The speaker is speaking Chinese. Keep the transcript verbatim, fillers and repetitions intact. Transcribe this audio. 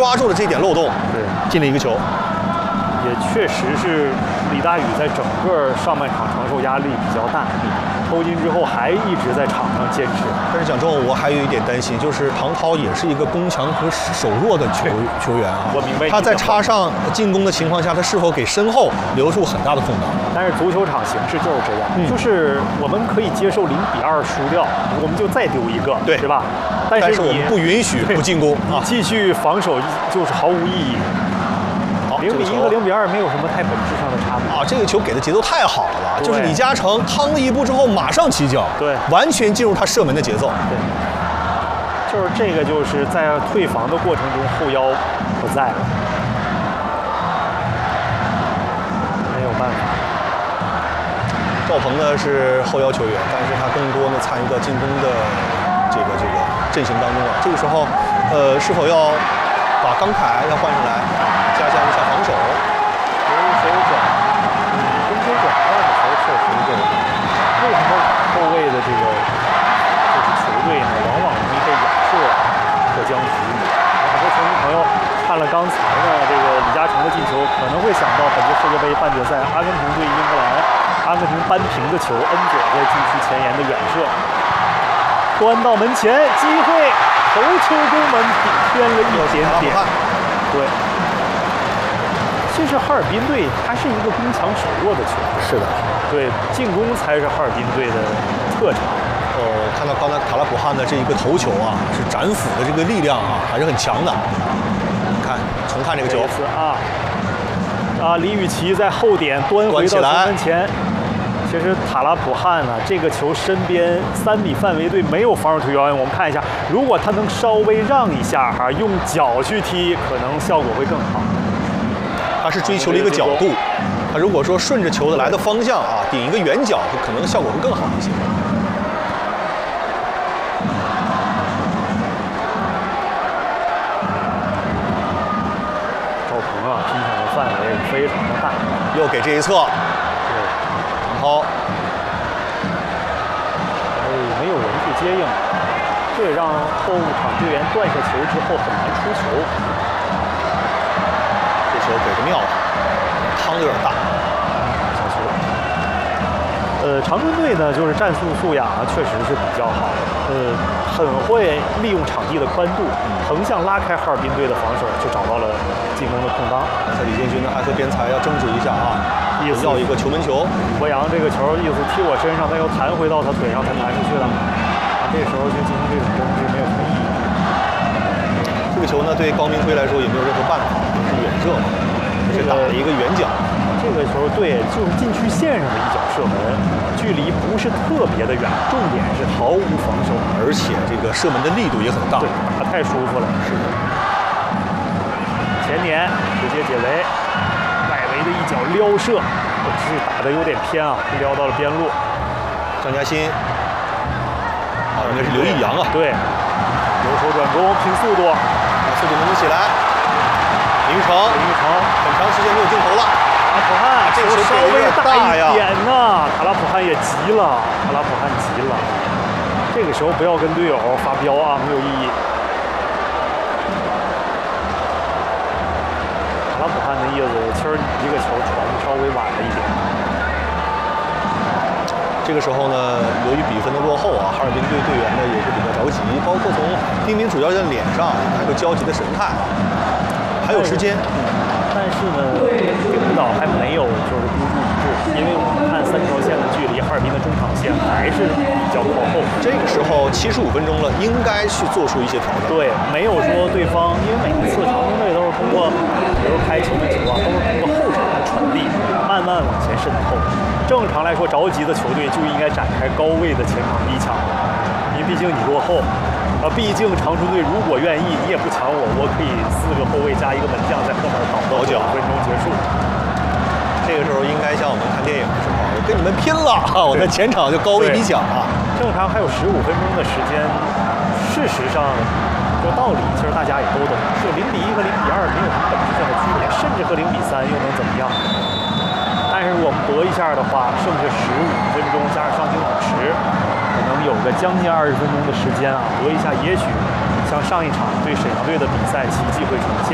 抓住了这一点漏洞， 对， 进了一个球。 也确实是李大宇在整个上半场承受压力比较大，抽筋之后还一直在场上坚持。 但是蒋仲，我还有一点担心，就是唐涛也是一个攻强和守弱的球球员啊。 我明白。 他在插上进攻的情况下，他是否给身后留出很大的空档？ 但是足球场形势就是这样，嗯、就是我们可以接受零比二输掉，我们就再丢一个， 对， 对吧？但是我们不允许不进攻啊， 继续防守就是毫无意义。零比一和零比二没有什么太本质上的差别啊！这个球给的节奏太好了，就是李嘉诚趟了一步之后马上起脚， 对， 完全进入他射门的节奏。 对，就是这个，就是在退防的过程中后腰不在了，没有办法。 赵鹏呢是后腰球员，但是他更多呢参与到进攻的这个这个阵型当中了。这个时候，呃，是否要把刚凯要换上来？加强一下防守， 由于手转，嗯，中间转换的时候确实就，为什么后卫的这个就是球队呢，往往容易被亚瑟破僵局？很多球迷朋友看了刚才呢这个李嘉诚的进球，可能会想到本届世界杯半决赛阿根廷对英格兰，阿根廷扳平的球，恩佐在禁区前沿的远射，端到门前，机会头球攻门顶偏了一点点，对。其实哈尔滨队它是一个攻强守弱的球队， 是的， 对，进攻才是哈尔滨队的特长。 哦，看到刚才塔拉普汉的这一个头球啊，是斩斧的这个力量啊，还是很强的。看，重看这个球啊啊，李宇奇在后点端回到球门前。其实塔拉普汉呢、啊，这个球身边三米范围内没有防守球员，我们看一下，如果他能稍微让一下哈、啊，用脚去踢，可能效果会更好。 他是追求了一个角度，他如果说顺着球的来的方向啊，顶一个圆角，可能效果会更好一些。 赵鹏啊，拼抢的范围非常的大， 又给这一侧， 对， 唐涛， 哎，没有人去接应，这让后场队员断下球之后很难出球。 球给的妙，汤有点大， 小球。呃，长春队呢，就是战术素养啊，确实是比较好，呃，很会利用场地的宽度，横向拉开哈尔滨队的防守，就找到了进攻的空当。 在李建军呢，还和边裁要争执一下啊， 意思要一个球门球。 博洋这个球意思踢我身上，但又弹回到他腿上才弹出去了。这时候就进行这种争执没有什么意义。 这个球呢，对高明辉来说也没有任何办法，是远射嘛，而且打了一个远角。 这个球对，就是禁区线上的一脚射门，距离不是特别的远，重点是毫无防守， 而且这个射门的力度也很大， 对，打太舒服了。 是的。 前点直接解围，外围的一脚撩射，是打的有点偏啊，撩到了边路。 张嘉欣，啊，应该是刘易阳啊， 对。由守转攻，拼速度， 把速度能起来。林玉成， 林玉成， 很长时间没有镜头了。 塔拉普汉， 这个球稍微大一点呐， 塔拉普汉也急了，塔拉普汉急了。这个时候不要跟队友发飙啊，没有意义。塔拉普汉的意思，其实一个球传的稍微晚了一点。 这个时候呢，由于比分的落后啊，哈尔滨队队员呢也是比较着急，包括从丁明主教练脸上看出焦急的神态。还有时间， 但是呢，领导还没有就是孤注一掷，因为我们看三条线的距离，哈尔滨的中场线还是比较靠后。 这个时候七十五分钟了，应该去做出一些调整。 对，没有说对方，因为每一次长春队都是通过，比如开球的球啊，都是通过后场的传递，慢慢往前渗透。正常来说，着急的球队就应该展开高位的前场逼抢，因为毕竟你落后，啊，毕竟长春队如果愿意，你也不抢我，我可以四个后卫加一个门将在后面倒到九分钟结束。 这个时候应该像我们看电影的时候，我跟你们拼了啊！我在前场就高位逼抢啊。 正常还有十五分钟的时间，事实上，这道理其实大家也都懂，是零比一和零比二没有什么本质上的区别，甚至和零比三又能怎么样？但是我们搏一下的话，剩下十五分钟加上上行补时，可能有个将近二十分钟的时间啊，搏一下，也许像上一场对沈阳队的比赛奇迹会重现。